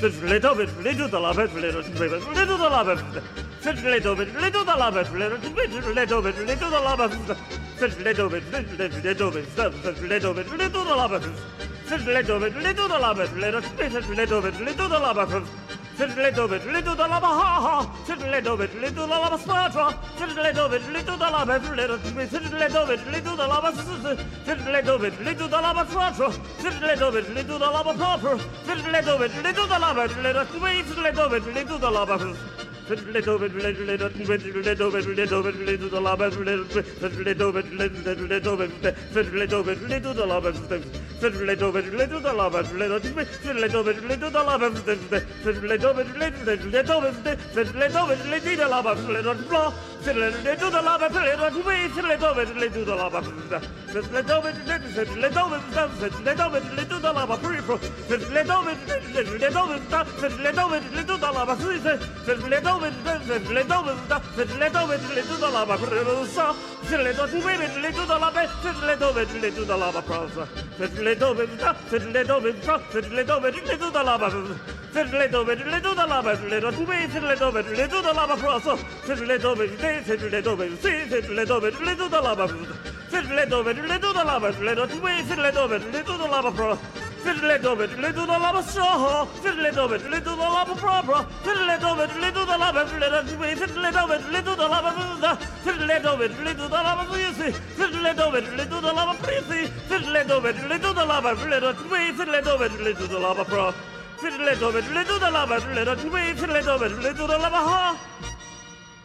fiddle dove, fiddle the lava, fiddle the lava, fiddle dove, fiddle the lava, fiddle dove, fiddle the lava, fiddle dove, fiddle dove, fiddle dove, fiddle the lava, fiddle dove, fiddle the lava, fiddle dove, fiddle the lava, fiddle dove, fiddle the lava, ha ha, fiddle dove, fiddle the lava, spatra, fiddle dove, fiddle the lava, fiddle dove, fiddle the lava, fiddle dove, fiddle the lava, spatra, fiddle dove, fiddle the lava, proper, fiddle dove, fiddle the lava, fiddle dove, fiddle the lava, fiddle dove, fiddle dove, fiddle dove, fiddle the lava, fiddle dove, fiddle dove, fiddle the lava, fiddle dove, fiddle the lava, fiddle dove, fiddle the lava, fiddle dove, fiddle the lava, fiddle dove, fiddle the lava, fiddle fiddle do the lava, fiddle do the lava, fiddle dove, fiddle do the lava, fiddle dove, fiddle do the lava, fiddle fiddle dove, little the lava straw, fiddle dove, little the lava proper, fiddle dove, little the lava, fiddle dove, little the lava, fiddle dove, little the lava, fiddle dove, little the lava, fiddle dove, little the lava, fiddle dove, little the lava pro, fiddle dove, little the lava, fiddle dove, little the lava, ha.